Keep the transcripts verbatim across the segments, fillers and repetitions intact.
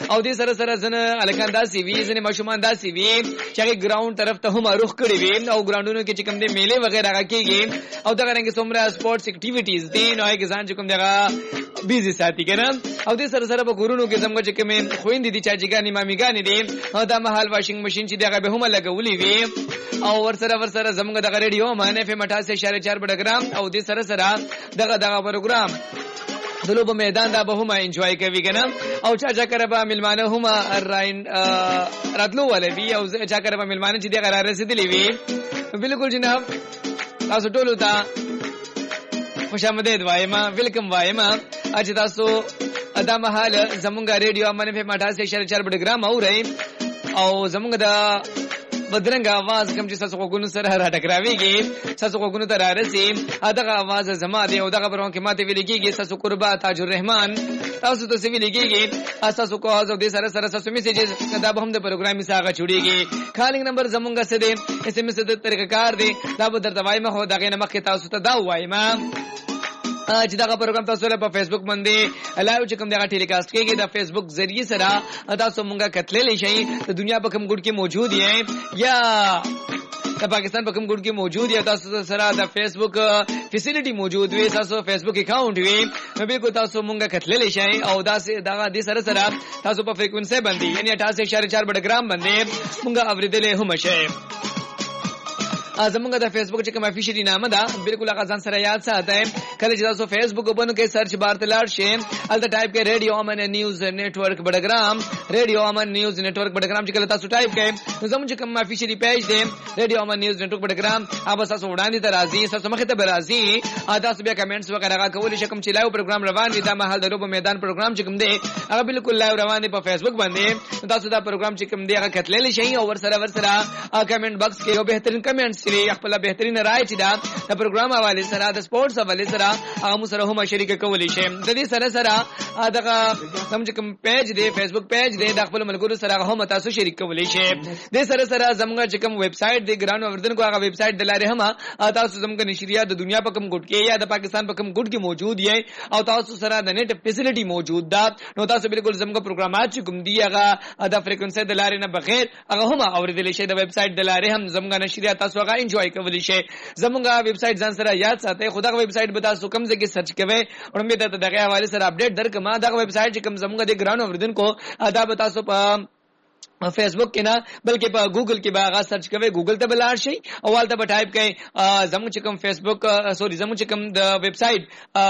او دې سره سره زنه الکان داسي وی زنه مشومان داسي وی چې ګراوند طرف ته هم رخ کړی وي او ګراوندونو کې چې کوم دې میله وغیرہ راکېږي او دا رنګ څومره سپورتس اکټیویټیز دي نو هغه ځان چې کوم دغه بیزی ساتي کنه او دې سره سره په ګورونو کې زموږ چې کوم خويندې دي چې ځګانی ماميګانی دي او دا محل واشنګ ماشين چې دغه به هم لګولې وي او ور سره ور سره زموږ دغه ریډیو مانه په اٹھاسی اشاریه چار بډګرام او دې سره سره دغه دغه پروګرام دلو په میدان دا به هم انجوای کوي کنه او چا چا کربا ملمانه هم راین راتلو ولې او چا کربا ملمانه چې دغه را رسیدلې وي بالکل جناب تاسو ټول ته خوش آمدید وایم ویلکم وایم اج تاسو ادا محل زمونږ ریډیو امن په اٹھاسی اشاریه چار بډګرام اورئ او زمونږ د بدرنګ आवाज کوم چې تاسو وګونو سره را ټکراويږي تاسو وګونو ته راځي دغه आवाज زما دی او دغه پروګرام کې ماته ویل کېږي تاسو قربا تاج الرحمن تاسو ته ویل کېږي تاسو کو او د سره سره تاسو میسیجز دا به هم د پروګرام میساغه چوڑيږي کالینګ نمبر زمونږ څه دی اس ام اس د طریقه کار دی دا به درته وایم خو دغه نه مخکې تاسو ته دا وایم چې دا پروګرام تاسو له په فیسبوک باندې لایو چې کوم دا ټیلیکاسټ کېږي د فیسبوک ذریعہ سره تاسو مونږه کتلې شئ د دنیا په کوم ګډ کې موجود یې یا د پاکستان په کوم ګډ کې موجود یا تاسو سره د فیسبوک فیسیلیټي موجود وي تاسو فیسبوک اکاونټ وي نو به کو تاسو مونږه کتلې شئ او دا دا د سره سره تاسو په فریکوئنسي باندې یعنی اٹھاسی اشاریه چار بډګرام باندې مونږه اوریدلې هم شئ زمونږ د فیسبوک چې کوم افیشلی نامه ده بالکل هغه ځان سره یاد ساتئ کله چې تاسو فیسبوک وبنو کې سرچ بار ته لاړ شئ الته ټایپ کې ریډیو امن نیوز نیټورک بډګرام ریډیو امن نیوز نیټورک بډګرام چې کله تاسو ټایپ کړئ نو زموږ چې کوم افیشلی پیج دی ریډیو امن نیوز نیټورک بډګرام هغه تاسو وړاندې ته راځي تاسو مخې ته راځي تاسو بیا کمنټس وغیرہ کولی شئ کوم چې لایو پروګرام روان دي دا محل د لوب میدان پروګرام چې کوم دی هغه بالکل لایو روان دی په فیسبوک باندې تاسو دا پروګرام چې کوم دی هغه کتللی شئ او ور سره ور سره کمنټ باکس کې یو بهترین کمنټس لري خپل بهترین رائے چې دا د پروګرام حواله سره د سپورتس حواله سره هغه سره هم شریک کولی شئ د دې سره سره دغه زموږ کوم پیج دی فیسبوک پیج دی د خپل ملګرو سره هم تاسو شریک کولی شئ د سره سره زموږ چې کوم ویب سټ دی ګران اوردن کو هغه ویب سټ د لارې هم تاسو زموږ نشریات د دنیا په کوم ګډ کې یا د پاکستان په کوم ګډ کې موجود یې او تاسو سره د نیټ فیسیلیټي موجود ده نو تاسو بالکل زموږ پروګرامات چې کوم دی هغه د فریکوئنسي د لارې نه بغیر هغه هم اوریدل شي د ویب سټ د لارې هم زموږ نشریات تاسو هغه انجوای کولی شئ زموږ ویب سټ ځان سره یاد ساتئ خدای ویب سټ به تاسو کوم ځای کې سرچ کوئ او مې د دغه حواله سره اپډیټ درکما دا ویب سټ چې کوم زموږ د ګران اوردن کو ادا به تاسو په فیسبوک کې نه بلکې په ګوګل کې به هغه سرچ کوئ ګوګل ته بلار شي او والته به ټایپ کړئ زموږ چې کوم فیسبوک سوري زموږ چې کوم د ویب سټ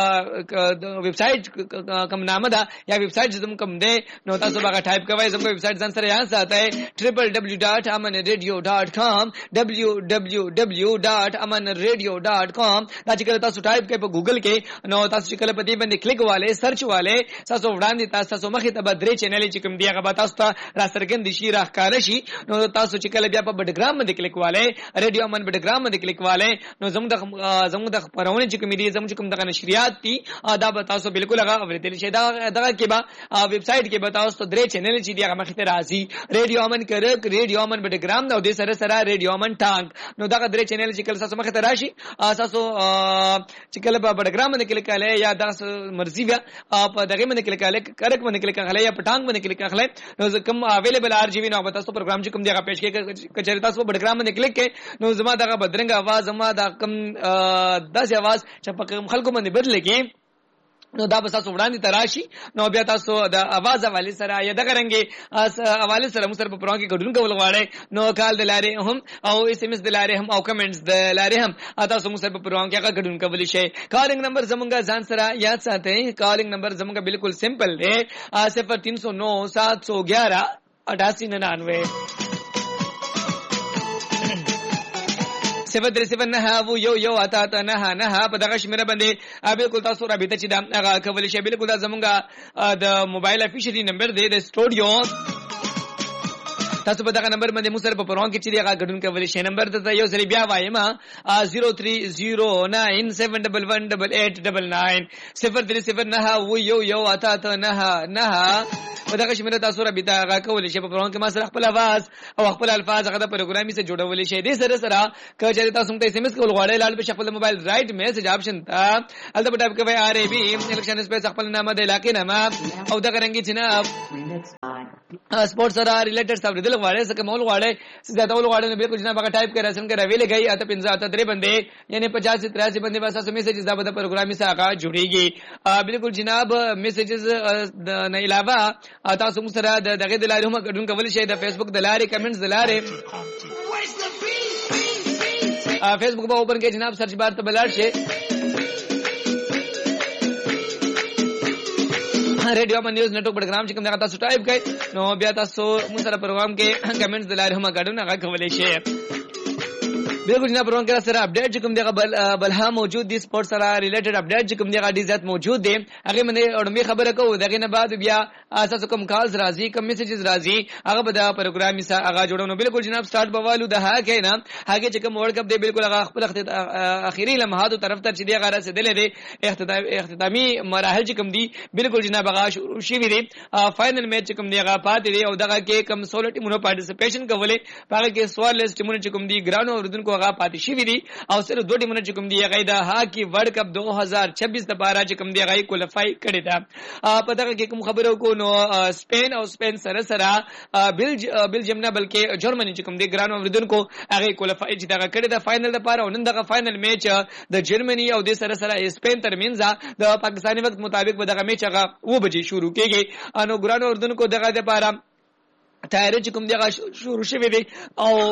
د ویب سټ کوم نامه ده یا ویب سټ زموږ کوم دی نو تاسو به ټایپ کوئ زموږ ویب سټ ځان سره یاد ساتئ ډبلیو ډبلیو ډبلیو ډاٹ امن ریډیو ډاٹ کام ډبلیو ډبلیو ډبلیو ډاٹ امن ریډیو ډاٹ کام دا چې کله تاسو ټایپ کړئ په ګوګل کې نو تاسو چې کله په دې باندې کلیک والے سرچ والے تاسو وړاندې تاسو مخې ته به درې چینل چې کوم دی هغه به تاسو ته را سرګند شي راخاره شي نو تاسو چې کله بیا په بډګرام باندې کلیک والے ریډیو امن بډګرام باندې کلیک والے نو زموږ د زموږ د خبرونه چې کوم دي زموږ کوم دغه نشریات دي دا به تاسو بالکل هغه اوریدل شي دا دغه کې به ویب سټ کې به تاسو درې چینل چې دی هغه مخې ته راځي ریډیو امن کرک ریډیو امن بډګرام نو د سره سره ریډیو امن ټانګ نو دغه درې چینل چې کله تاسو مخې ته راشي تاسو چې کله په بډګرام باندې کلیک کړئ یا تاسو مرزي بیا په دغه باندې کلیک کړئ کرک باندې کلیک کړئ یا پټانګ باندې کلیک کړئ نو کوم اویلیبل ار جی بي نو تاسو پروګرام چې کوم دی هغه پېښ کې کچېرې تاسو بډګرام باندې کلیک کړئ نو زما دغه بدرنګ आवाज زما دا کم داسې आवाज چې په خلکو باندې بدل کې نو دا به تاسو وړاندې تراشي نو بیا تاسو د आवाज حواله سره یا دغه رنګي حواله سره موږ سره په پروګرام کې ګډون کول غواړئ نو کال د لارې هم او اس ام اس د لارې هم او کمنټس د لارې هم تاسو موږ سره په پروګرام کې ګډون کولی شئ کالینګ نمبر زمونږ ځان سره یاد ساتئ کالینګ نمبر زمونږ بالکل سمپل دی صفر تین سو نو سات سو گیارہ اٹھاسی ننانوے صفر صفر نه وو یو یو اتا ته نه نه په دغه شمیره باندې بالکل تاسو رابطه چې دا هغه کولی شئ بالکل دا زمونږه د موبایل افیشلی نمبر دی د سټوډیو تاسو په دغه نمبر باندې موږ سره په پروګرام کې چې هغه ګډون کولی شئ نمبر ته یو ځل بیا وایم زیرو تھری زیرو نائن سیون ون ون ډبل ایٹ ډبل نائن صفر تھری صفر نه وو یو یو اتا ته نه نه په دغه شمیره تاسو رابطه هغه کولی شئ په پروګرام کې ما سره خپل आवाज او خپل الفاظ هغه د پروګرامي سره جوړول شي د سره سره کله چې تاسو ته اس ام اس کول غواړئ لال په خپل موبایل رائټ میسج آپشن ته البته ټایپ کوئ ار ای بي الیکشن سپیس خپل نامه د علاقې نامه او دغه رنګي جناب سپورټ سره ریلیټډ سب دل غواړي څه مول غواړي سیده ټول غواړي نو بالکل جناب هغه ټایپ کړئ رسن کړئ ویلې گئی اته پنځه اته درې بندې یعنی پچاس سے تراسی بندې بس اسو میسجز دا په پروګرامي سره هغه جوړیږي بالکل جناب میسجز نه علاوه تاسو موږ سره دغه د لارې هم ګډون کول شي د فیسبوک د لارې کمنټس د لارې فیسبوک په اوپن کې جناب سرچ بار ته بلار شي ریډیو من نیوز نیټورک پروګرام چې کوم دا تاسو ټایپ کړئ نو بیا تاسو موږ سره پروګرام کې کمنټس د لارې هم ګډون هغه کولای شي بالکل جناب پروګرام کې سره اپډیټ چې کوم دی بل بلها موجود دي سپورت سره ریلیټډ اپډیټ چې کوم دی غاډي ذات موجود دي هغه منه اورمي خبره کوو دغه نه بعد بیا اساس کوم کالز راځي کوم میسجز راځي هغه به دا پروګرامي سره هغه جوړونو بالکل جناب سٹارټ بوالو د هغه نه هغه چې کوم ورلد کپ دی بالکل هغه خپل اخیری لمحات طرف ته چې دی هغه رسیدلې دي اختتامي مراحل چې کوم دي بالکل جناب هغه شي وی دي فائنل میچ چې کوم دی هغه پاتې دی او دغه کې کوم سولو ټیمونو پارټیسپیشن کولې هغه کې سوال لیست ټیمونو چې کوم دی ګرانو اوردونکو هغه پاتې شي وی دي او سره دوه ټیمونو چې کوم دی هغه د هاکی ورلد کپ دو ہزار چھبیس لپاره چې کوم دی هغه کوالیفای کړی دا په دغه کې کوم خبرو کو نو سپین او سپین سره سره بلجیم نه بلکې جرمني چې کوم دی ګرانو اوردونکو هغه کوالیفای چې دغه کړی دا فائنل لپاره او نن دغه فائنل میچ د جرمني او د سره سره سپین ترمنځ د پاکستاني وخت مطابق به دغه میچ هغه و بجې شروع کیږي انو ګرانو اوردونکو دغه لپاره تیاری چې کوم دی هغه شروع شوی دی او